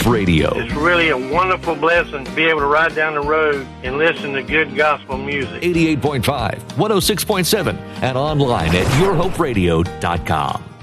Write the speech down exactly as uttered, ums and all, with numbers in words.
Radio. It's really a wonderful blessing to be able to ride down the road and listen to good gospel music. eighty-eight point five, one oh six point seven, and online at your hope radio dot com.